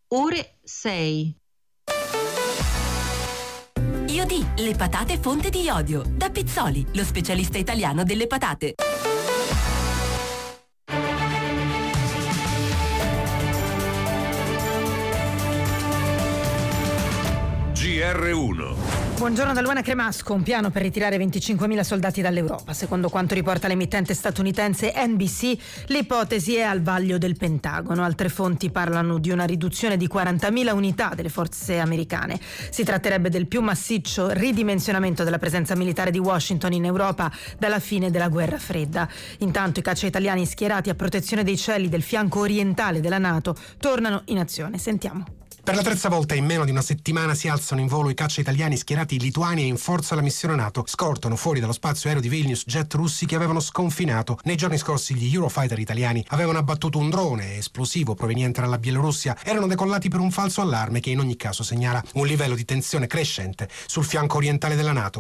ore 6. Iodì, le patate fonte di iodio. Da Pizzoli, lo specialista italiano delle patate. GR1. Buongiorno da Luana Cremasco. Un piano per ritirare 25.000 soldati dall'Europa. Secondo quanto riporta l'emittente statunitense NBC, l'ipotesi è al vaglio del Pentagono. Altre fonti parlano di una riduzione di 40.000 unità delle forze americane. Si tratterebbe del più massiccio ridimensionamento della presenza militare di Washington in Europa dalla fine della guerra fredda. Intanto i caccia italiani schierati a protezione dei cieli del fianco orientale della NATO tornano in azione. Sentiamo. Per la terza volta in meno di una settimana si alzano in volo i caccia italiani schierati in Lituania e in forza alla missione NATO. Scortano fuori dallo spazio aereo di Vilnius jet russi che avevano sconfinato. Nei giorni scorsi gli Eurofighter italiani avevano abbattuto un drone esplosivo proveniente dalla Bielorussia. Erano decollati per un falso allarme che in ogni caso segnala un livello di tensione crescente sul fianco orientale della NATO.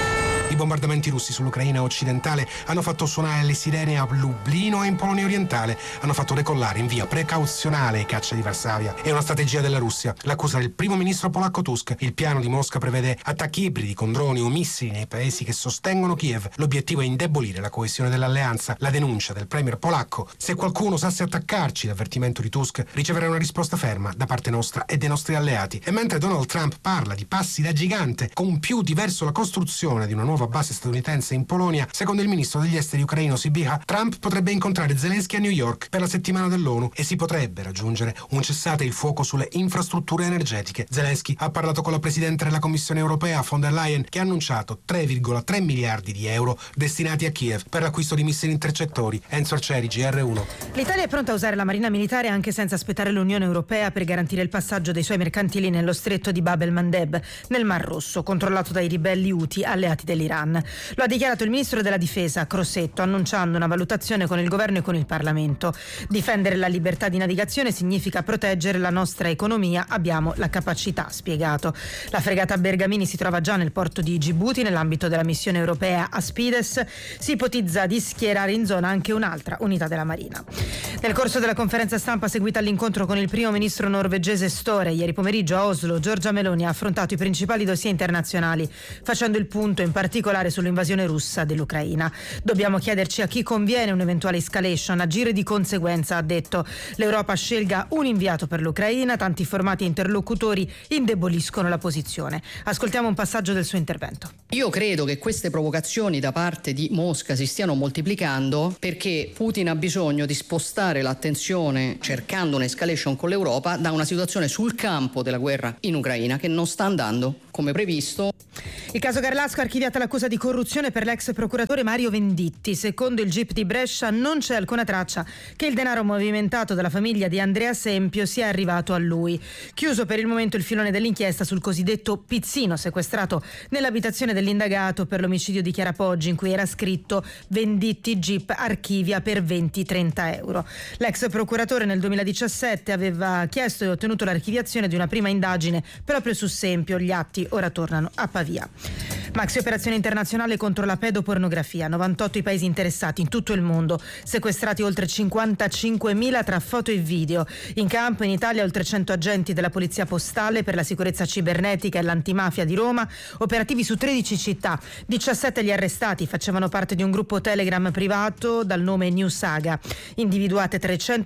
I bombardamenti russi sull'Ucraina occidentale hanno fatto suonare le sirene a Lublino e in Polonia orientale. Hanno fatto decollare in via precauzionale i caccia di Varsavia. È una strategia della Russia. L'accusa del primo ministro polacco Tusk. Il piano di Mosca prevede attacchi ibridi con droni o missili nei paesi che sostengono Kiev. L'obiettivo è indebolire la coesione dell'alleanza. La denuncia del premier polacco: se qualcuno osasse attaccarci, l'avvertimento di Tusk, riceverà una risposta ferma da parte nostra e dei nostri alleati. E mentre Donald Trump parla di passi da gigante compiuti verso la costruzione di una nuova base statunitense in Polonia, secondo il ministro degli esteri ucraino Sybiha, Trump potrebbe incontrare Zelensky a New York per la settimana dell'ONU e si potrebbe raggiungere un cessate il fuoco sulle infrastrutture energetiche. Zelensky ha parlato con la presidente della Commissione europea von der Leyen, che ha annunciato 3,3 miliardi di euro destinati a Kiev per l'acquisto di missili intercettori. Enzo Arcieri, GR1. L'Italia è pronta a usare la marina militare anche senza aspettare l'Unione Europea per garantire il passaggio dei suoi mercantili nello stretto di Bab el-Mandeb, nel Mar Rosso, controllato dai ribelli Houthi alleati dell'Iran. Lo ha dichiarato il ministro della difesa Crosetto, annunciando una valutazione con il governo e con il Parlamento. Difendere la libertà di navigazione significa proteggere la nostra economia, abbiamo la capacità, spiegato. La fregata Bergamini si trova già nel porto di Gibuti nell'ambito della missione europea Aspides. Si ipotizza di schierare in zona anche un'altra unità della Marina. Nel corso della conferenza stampa seguita all'incontro con il primo ministro norvegese Støre ieri pomeriggio a Oslo, Giorgia Meloni ha affrontato i principali dossier internazionali, facendo il punto in particolare sull'invasione russa dell'Ucraina. Dobbiamo chiederci a chi conviene un'eventuale escalation, agire di conseguenza, ha detto. L'Europa scelga un inviato per l'Ucraina, tanti formati e interlocutori indeboliscono la posizione. Ascoltiamo un passaggio del suo intervento. Io credo che queste provocazioni da parte di Mosca si stiano moltiplicando perché Putin ha bisogno di spostare l'attenzione, cercando un'escalation con l'Europa, da una situazione sul campo della guerra in Ucraina che non sta andando come previsto. Il caso Garlasco ha archiviato l'accusa di corruzione per l'ex procuratore Mario Venditti. Secondo il GIP di Brescia non c'è alcuna traccia che il denaro movimentato dalla famiglia di Andrea Sempio sia arrivato a lui. Chiuso per il momento il filone dell'inchiesta sul cosiddetto pizzino sequestrato nell'abitazione dell'indagato per l'omicidio di Chiara Poggi, in cui era scritto Venditti GIP archivia per 20-30 euro. L'ex procuratore nel 2017 aveva chiesto e ottenuto l'archiviazione di una prima indagine proprio su Sempio. Gli atti ora tornano a Pavia. Maxi operazione internazionale contro la pedopornografia, 98 i paesi interessati in tutto il mondo, sequestrati oltre 55.000 tra foto e video. In campo in Italia oltre 100 agenti della Polizia Postale per la sicurezza cibernetica e l'antimafia di Roma, operativi su 13 città. 17 gli arrestati facevano parte di un gruppo Telegram privato dal nome New Saga. Individuate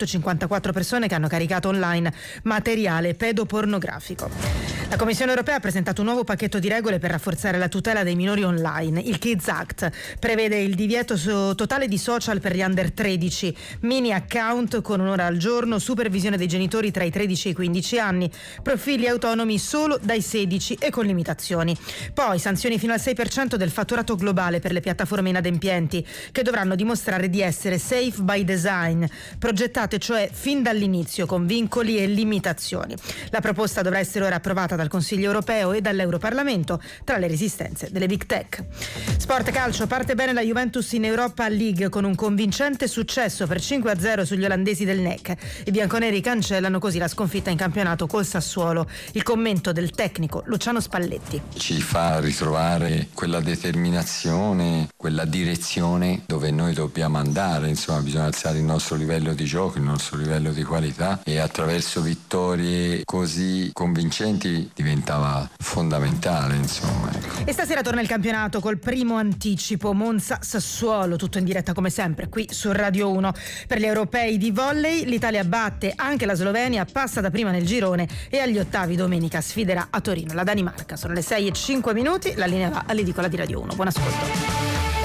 354 persone che hanno caricato online materiale pedopornografico. La Commissione europea ha presentato un nuovo pacchetto di regole per rafforzare la tutela dei minori online. Il Kids Act prevede il divieto totale di social per gli under 13, mini account con un'ora al giorno, supervisione dei genitori tra i 13 e i 15 anni, profili autonomi solo dai 16 e con limitazioni. Poi sanzioni fino al 6% del fatturato globale per le piattaforme inadempienti, che dovranno dimostrare di essere safe by design, progettate cioè fin dall'inizio con vincoli e limitazioni. La proposta dovrà essere ora approvata dal Consiglio europeo e all'Europarlamento tra le resistenze delle big tech. Sport calcio, parte bene la Juventus in Europa League con un convincente successo per 5-0 sugli olandesi del NEC. I bianconeri cancellano così la sconfitta in campionato col Sassuolo. Il commento del tecnico Luciano Spalletti. Ci fa ritrovare quella determinazione, quella direzione dove noi dobbiamo andare, insomma bisogna alzare il nostro livello di gioco, il nostro livello di qualità, e attraverso vittorie così convincenti diventava fondamentale, insomma. E stasera torna il campionato col primo anticipo Monza-Sassuolo, tutto in diretta come sempre qui su Radio 1. Per gli europei di volley l'Italia batte anche la Slovenia, passa da prima nel girone e agli ottavi domenica sfiderà a Torino la Danimarca. Sono le 6:05, la linea va all'edicola di Radio 1. Buon ascolto.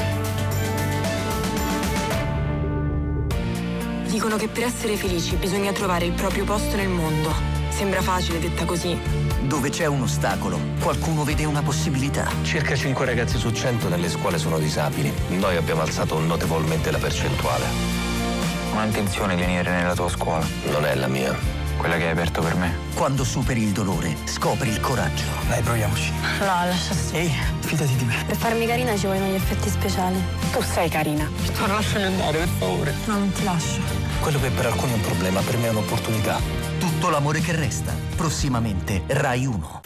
Dicono che per essere felici bisogna trovare il proprio posto nel mondo. Sembra facile detta così. Dove c'è un ostacolo, qualcuno vede una possibilità. Circa 5 ragazzi su 100 nelle scuole sono disabili. Noi abbiamo alzato notevolmente la percentuale. Ma hai intenzione di venire nella tua scuola? Non è la mia. Quella che hai aperto per me? Quando superi il dolore, scopri il coraggio. Dai, proviamoci. No, lascia stare. Ehi, fidati di me. Per farmi carina ci vogliono gli effetti speciali. Tu sei carina. Non lasciami andare, per favore. No, non ti lascio. Quello che per alcuni è un problema, per me è un'opportunità. Tutto l'amore che resta. Prossimamente Rai 1.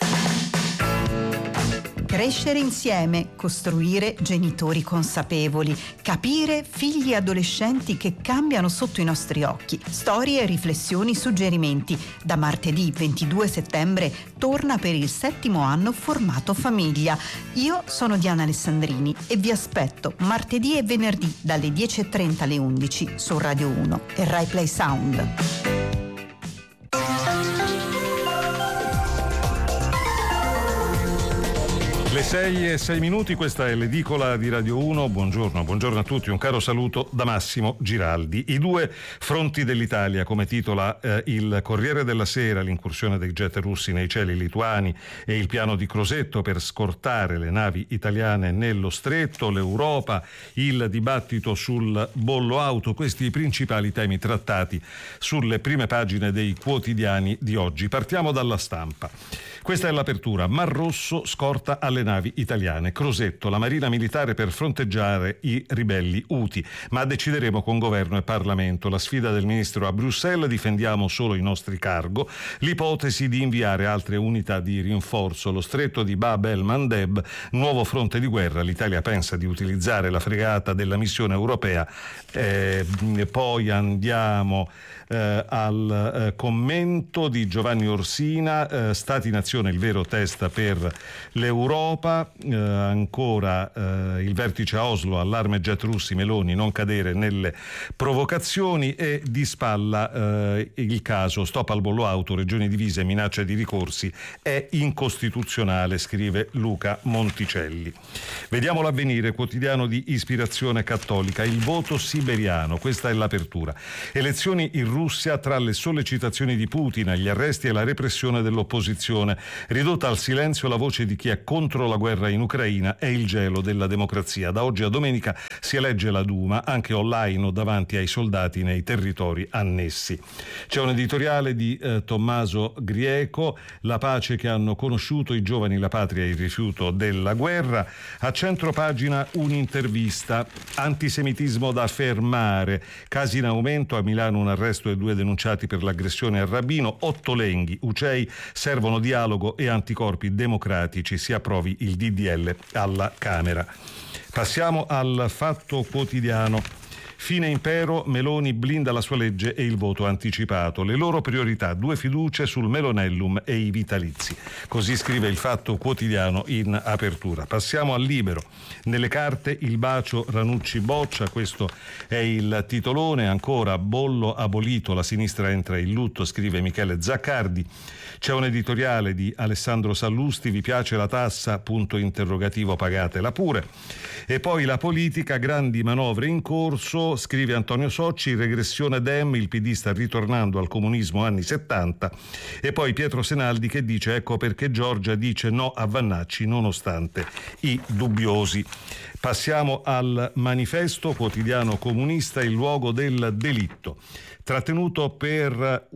Crescere insieme, costruire genitori consapevoli, capire figli e adolescenti che cambiano sotto i nostri occhi. Storie, riflessioni, suggerimenti. Da martedì 22 settembre torna per il 7° anno Formato Famiglia. Io sono Diana Alessandrini e vi aspetto martedì e venerdì dalle 10:30 alle 11 su Radio 1 e Rai Play Sound. Le 6:06, questa è l'edicola di Radio 1. Buongiorno a tutti, un caro saluto da Massimo Giraldi. I due fronti dell'Italia, come titola il Corriere della Sera, l'incursione dei jet russi nei cieli lituani e il piano di Crosetto per scortare le navi italiane nello stretto, l'Europa, il dibattito sul bollo auto, questi i principali temi trattati sulle prime pagine dei quotidiani di oggi. Partiamo dalla Stampa. Questa è l'apertura. Mar Rosso scorta alle navi italiane. Crosetto, la Marina Militare per fronteggiare i ribelli Houthi. Ma decideremo con governo e Parlamento. La sfida del ministro a Bruxelles, difendiamo solo i nostri cargo. L'ipotesi di inviare altre unità di rinforzo. Lo stretto di Bab el-Mandeb, nuovo fronte di guerra. L'Italia pensa di utilizzare la fregata della missione europea. Poi andiamo al commento di Giovanni Orsina, Stati-Nazione, il vero test per l'Europa. Ancora il vertice a Oslo, allarme jet russi, Meloni non cadere nelle provocazioni, e di spalla il caso stop al bollo auto, regioni divise, minaccia di ricorsi, è incostituzionale, scrive Luca Monticelli. Vediamo l'Avvenire, quotidiano di ispirazione cattolica, il voto siberiano, questa è l'apertura. Elezioni in Russia, tra le sollecitazioni di Putin, gli arresti e la repressione dell'opposizione, ridotta al silenzio la voce di chi è contro la guerra in Ucraina e il gelo della democrazia. Da oggi a domenica si elegge la Duma, anche online o davanti ai soldati nei territori annessi. C'è un editoriale di Tommaso Grieco, la pace che hanno conosciuto i giovani, la patria e il rifiuto della guerra. A centropagina un'intervista, antisemitismo da fermare, casi in aumento, a Milano un arresto e 2 denunciati per l'aggressione al rabbino, 8 lenghi, Ucei, servono dialogo e anticorpi democratici, si approvi il DDL alla Camera. Passiamo al Fatto Quotidiano. Fine impero, Meloni blinda la sua legge e il voto anticipato. Le loro priorità, 2 fiducie sul Melonellum e i vitalizi. Così scrive il Fatto Quotidiano in apertura. Passiamo al Libero. Nelle carte il bacio Ranucci boccia, questo è il titolone. Ancora bollo abolito, la sinistra entra in lutto, scrive Michele Zaccardi. C'è un editoriale di Alessandro Sallusti, vi piace la tassa? Punto interrogativo, pagatela pure. E poi la politica, grandi manovre in corso, scrive Antonio Socci, regressione Dem, il PD sta ritornando al comunismo anni 70. E poi Pietro Senaldi che dice ecco perché Giorgia dice no a Vannacci nonostante i dubbiosi. Passiamo al Manifesto, quotidiano comunista, il luogo del delitto. Trattenuto per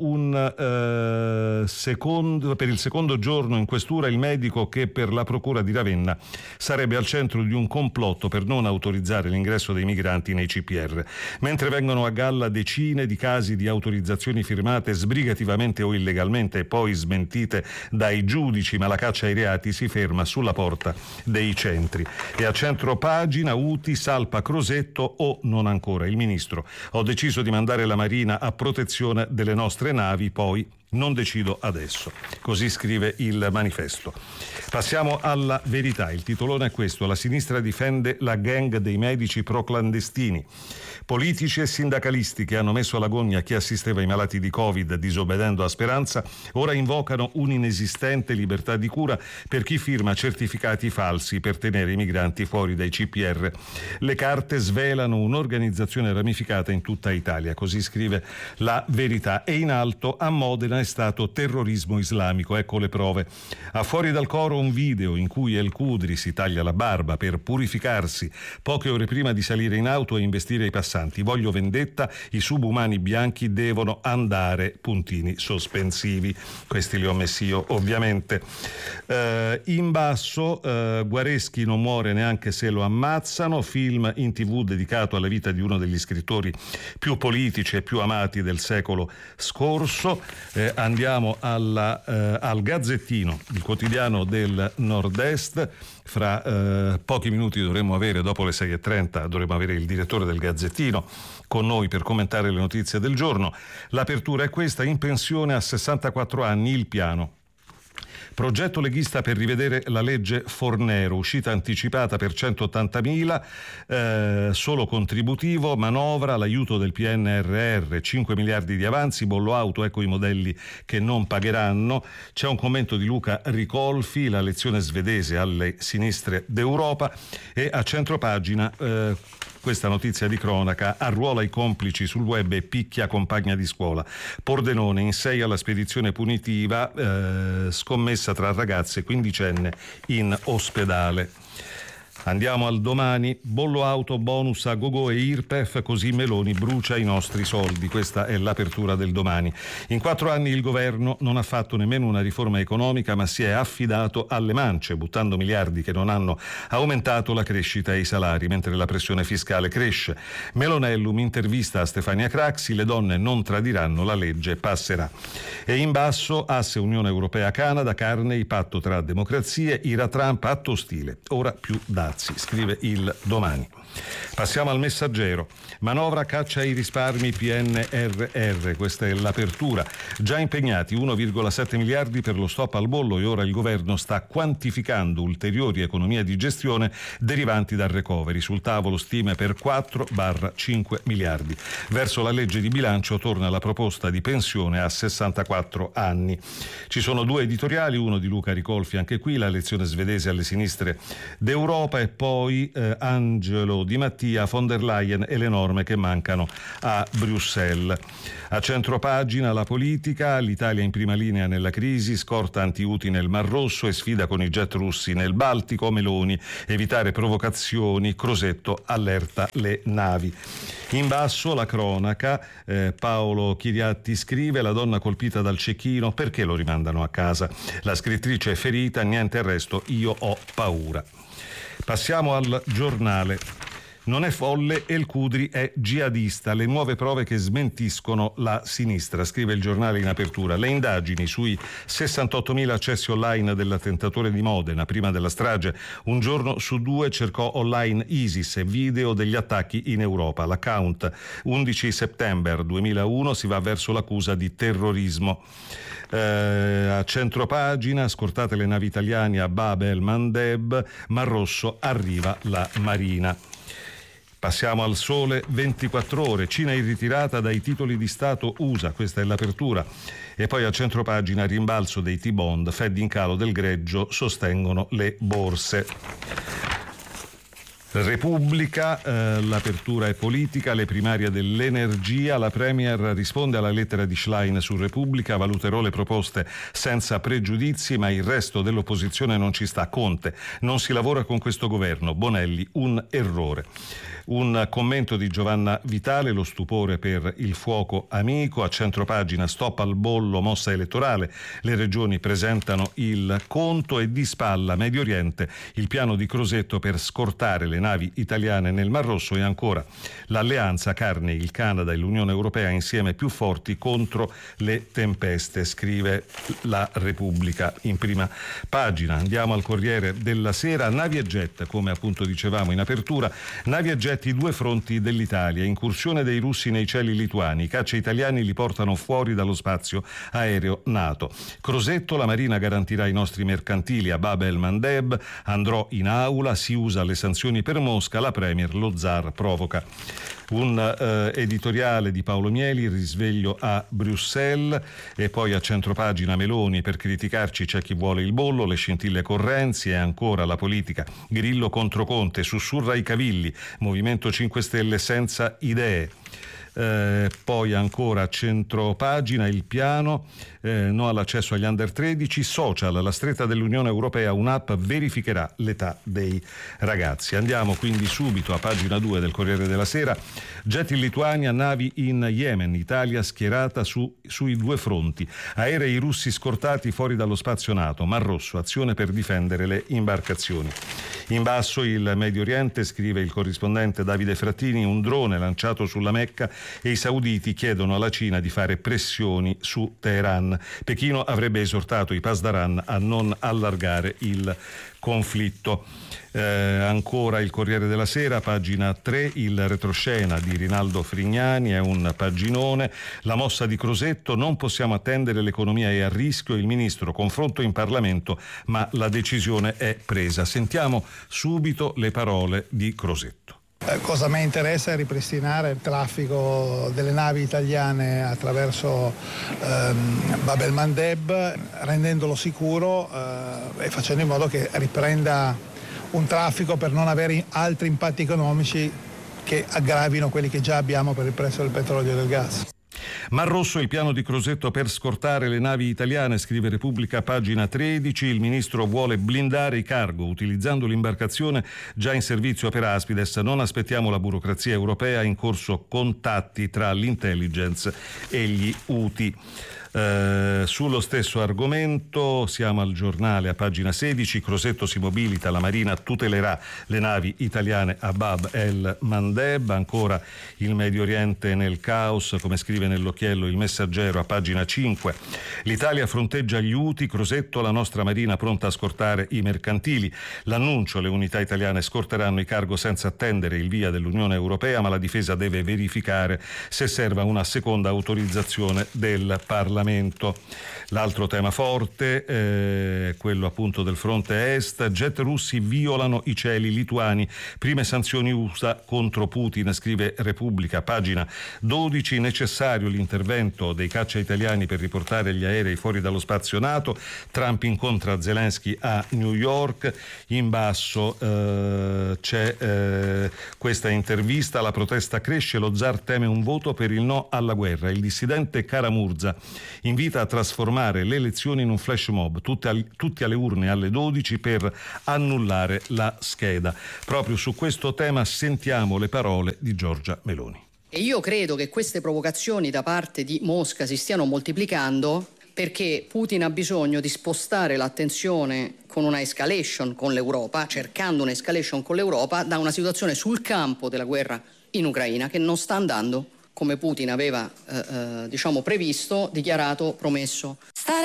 il secondo giorno in questura il medico che per la procura di Ravenna sarebbe al centro di un complotto per non autorizzare l'ingresso dei migranti nei CPR, mentre vengono a galla decine di casi di autorizzazioni firmate sbrigativamente o illegalmente e poi smentite dai giudici, ma la caccia ai reati si ferma sulla porta dei centri. E a centro pagina UTI salpa Crosetto o non ancora. Il ministro: ho deciso di mandare la Marina a protezione delle nostre navi, poi non decido adesso. Così scrive il Manifesto. Passiamo alla Verità. Il titolone è questo: la sinistra difende la gang dei medici proclandestini. Politici e sindacalisti che hanno messo alla gogna chi assisteva i malati di Covid disobbedendo a Speranza ora invocano un'inesistente libertà di cura per chi firma certificati falsi per tenere i migranti fuori dai CPR. Le carte svelano un'organizzazione ramificata in tutta Italia, così scrive la Verità. E in alto: a Modena è stato terrorismo islamico, ecco le prove. A Fuori dal Coro un video in cui El Khudri si taglia la barba per purificarsi poche ore prima di salire in auto e investire i passanti. Voglio vendetta, i subumani bianchi devono andare, puntini sospensivi. Questi li ho messi io, ovviamente. In basso, Guareschi non muore neanche se lo ammazzano, film in TV dedicato alla vita di uno degli scrittori più politici e più amati del secolo scorso. Andiamo al Gazzettino, il quotidiano del Nord-Est. Fra pochi minuti dovremmo avere, dopo le 6:30, dovremmo avere il direttore del Gazzettino con noi per commentare le notizie del giorno. L'apertura è questa: in pensione a 64 anni, il piano. Progetto leghista per rivedere la legge Fornero, uscita anticipata per 180.000, solo contributivo, manovra, l'aiuto del PNRR, 5 miliardi di avanzi, bollo auto, ecco i modelli che non pagheranno. C'è un commento di Luca Ricolfi, la lezione svedese alle sinistre d'Europa, e a centropagina questa notizia di cronaca: arruola i complici sul web e picchia compagna di scuola. Pordenone in 6 alla spedizione punitiva, scommessa tra ragazze, quindicenne in ospedale. Andiamo al Domani: bollo auto, bonus a gogo e IRPEF, così Meloni brucia i nostri soldi. Questa è l'apertura del Domani. In 4 anni il governo non ha fatto nemmeno una riforma economica, ma si è affidato alle mance, buttando miliardi che non hanno aumentato la crescita e i salari, mentre la pressione fiscale cresce. Melonellum intervista a Stefania Craxi: le donne non tradiranno, la legge passerà. E in basso, asse Unione Europea-Canada, Carney, patto tra democrazie, ira Trump, atto ostile, ora più dazi, scrive il Domani. Passiamo al Messaggero. Manovra caccia ai risparmi PNRR, questa è l'apertura. Già impegnati 1,7 miliardi per lo stop al bollo e ora il governo sta quantificando ulteriori economie di gestione derivanti dal recovery. Sul tavolo stime per 4-5 miliardi. Verso la legge di bilancio torna la proposta di pensione a 64 anni. Ci sono 2 editoriali, uno di Luca Ricolfi, anche qui la lezione svedese alle sinistre d'Europa, e poi Angelo Di Mattia, von der Leyen e le norme che mancano a Bruxelles. A centropagina la politica: l'Italia in prima linea nella crisi, scorta anti-Houthi nel Mar Rosso e sfida con i jet russi nel Baltico. Meloni: evitare provocazioni, Crosetto allerta le navi. In basso la cronaca, Paolo Chiriatti scrive: la donna colpita dal cecchino, perché lo rimandano a casa? La scrittrice è ferita, niente arresto, io ho paura. Passiamo al Giornale. Non è folle, El Khudri è jihadista, le nuove prove che smentiscono la sinistra, scrive il Giornale in apertura. Le indagini sui 68.000 accessi online dell'attentatore di Modena prima della strage. Un giorno su 2 cercò online ISIS e video degli attacchi in Europa. L'account 11 settembre 2001 si va verso l'accusa di terrorismo. A centropagina: scortate le navi italiane a Bab el Mandeb, Mar Rosso, arriva la Marina. Passiamo al Sole 24 Ore. Cina in ritirata dai titoli di Stato USA, questa è l'apertura. E poi a centropagina: rimbalzo dei T-bond, Fed in calo del greggio, sostengono le borse. Repubblica, l'apertura è politica, le primarie dell'energia, la Premier risponde alla lettera di Schlein su Repubblica, valuterò le proposte senza pregiudizi, ma il resto dell'opposizione non ci sta. Conte, non si lavora con questo governo, Bonelli, un errore. Un commento di Giovanna Vitale, lo stupore per il fuoco amico, a centropagina stop al bollo, mossa elettorale, le regioni presentano il conto e di spalla Medio Oriente, il piano di Crosetto per scortare le navi italiane nel Mar Rosso e ancora l'alleanza carne, il Canada e l'Unione Europea insieme più forti contro le tempeste, scrive la Repubblica in prima pagina. Andiamo al Corriere della Sera, navi e jet, come appunto dicevamo in apertura, navi e jet i due fronti dell'Italia, incursione dei russi nei cieli lituani, i caccia italiani li portano fuori dallo spazio aereo NATO. Crosetto, la Marina garantirà i nostri mercantili a Bab el-Mandeb, andrò in aula, si usa le sanzioni per Mosca, la Premier, lo zar provoca. Un editoriale di Paolo Mieli, risveglio a Bruxelles, e poi a centropagina Meloni, per criticarci c'è chi vuole il bollo, le scintille con Renzi e ancora la politica, Grillo contro Conte, sussurra i cavilli, Movimento 5 Stelle senza idee. Poi ancora a centropagina il piano, no all'accesso agli under 13, social, la stretta dell'Unione Europea, un'app verificherà l'età dei ragazzi. Andiamo quindi subito a pagina 2 del Corriere della Sera, jet in Lituania, navi in Yemen, Italia schierata sui due fronti, aerei russi scortati fuori dallo spazio NATO, Mar Rosso, azione per difendere le imbarcazioni. In basso il Medio Oriente, scrive il corrispondente Davide Frattini, un drone lanciato sulla Mecca e i sauditi chiedono alla Cina di fare pressioni su Teheran. Pechino avrebbe esortato i Pasdaran a non allargare il conflitto. Ancora il Corriere della Sera, pagina 3, il retroscena di Rinaldo Frignani, è un paginone, la mossa di Crosetto, non possiamo attendere, l'economia è a rischio, il ministro, confronto in Parlamento, ma la decisione è presa. Sentiamo subito le parole di Crosetto. Cosa a me interessa è ripristinare il traffico delle navi italiane attraverso Bab el-Mandeb, rendendolo sicuro e facendo in modo che riprenda un traffico per non avere altri impatti economici che aggravino quelli che già abbiamo per il prezzo del petrolio e del gas. Mar Rosso, il piano di Crosetto per scortare le navi italiane, scrive Repubblica, pagina 13. Il ministro vuole blindare i cargo utilizzando l'imbarcazione già in servizio per Aspides. Non aspettiamo la burocrazia europea, in corso contatti tra l'intelligence e gli Houthi. Sullo stesso argomento siamo al Giornale a pagina 16, Crosetto si mobilita, la Marina tutelerà le navi italiane a Bab el-Mandeb. Ancora il Medio Oriente nel caos, come scrive nell'occhiello il Messaggero a pagina 5, l'Italia fronteggia gli Houthi, Crosetto, la nostra Marina pronta a scortare i mercantili, l'annuncio, le unità italiane scorteranno i cargo senza attendere il via dell'Unione Europea, ma la difesa deve verificare se serva una seconda autorizzazione del Parlamento. L'altro tema forte, quello appunto del fronte est, jet russi violano i cieli lituani, prime sanzioni USA contro Putin, scrive Repubblica, pagina 12, necessario l'intervento dei caccia italiani per riportare gli aerei fuori dallo spazio NATO, Trump incontra Zelensky a New York. In basso c'è questa intervista, la protesta cresce, lo zar teme un voto per il no alla guerra, il dissidente Karamurza invita a trasformare le elezioni in un flash mob, tutti alle urne alle 12 per annullare la scheda. Proprio su questo tema sentiamo le parole di Giorgia Meloni. E io credo che queste provocazioni da parte di Mosca si stiano moltiplicando perché Putin ha bisogno di spostare l'attenzione con una escalation con l'Europa, cercando un'escalation con l'Europa da una situazione sul campo della guerra in Ucraina che non sta andando come Putin aveva previsto, dichiarato, promesso.